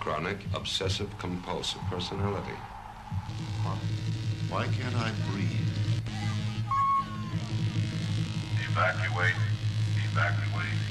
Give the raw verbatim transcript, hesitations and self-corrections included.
chronic obsessive-compulsive personality. Why, why can't I breathe? Evacuate. Evacuate.